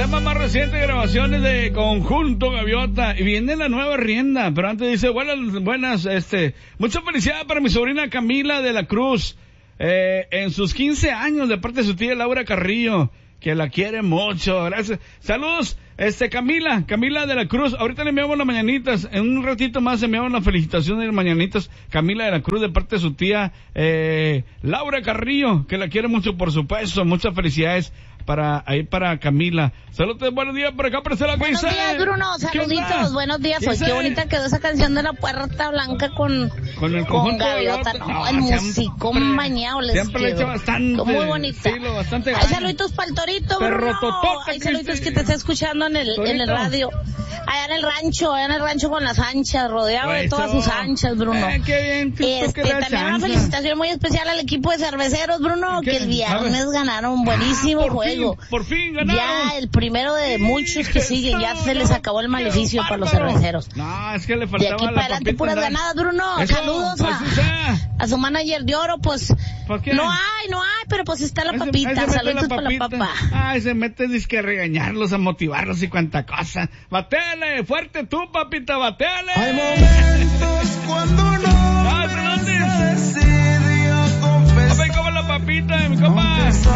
temas más recientes, grabaciones de Conjunto Gaviota. Y viene la nueva rienda, pero antes dice, buenas, mucha felicidad para mi sobrina Camila de la Cruz, en sus 15 años, de parte de su tía Laura Carrillo, que la quiere mucho. Gracias. Saludos, Camila de la Cruz. Ahorita le enviamos las mañanitas. En un ratito más enviamos las felicitaciones de las mañanitas. Camila de la Cruz, de parte de su tía, Laura Carrillo, que la quiere mucho, por supuesto. Muchas felicidades para Camila. Saludos, buenos días por acá, para la Buenos días, Bruno, saluditos, buenos días. Hoy qué bonita quedó esa canción de La Puerta Blanca con el Conjunto Gaviota. No, el musicón bañado les siempre quedó. le echa bastante. Muy bonita. Estilo, bastante. Hay saluditos para el Torito, Bruno. Hay saluditos que te está escuchando en el radio. Allá en el rancho con las anchas, rodeado de todas sus anchas, Bruno. Qué bien. También una felicitación muy especial al equipo de cerveceros, Bruno, que el viernes ganaron un buenísimo juego. Por fin ganaron. Ya el primero de muchos que siguen, ya se les acabó el maleficio para los cerveceros. No, es que le De faltaba aquí para adelante puras ganadas, Bruno. Eso, saludos a su manager de oro, pues. No hay, pero pues está la papita. Saludos para la papa. Ay, se mete disque a regañarlos, a motivarlos y cuanta cosa. Batéale, fuerte tú, papita, batéale.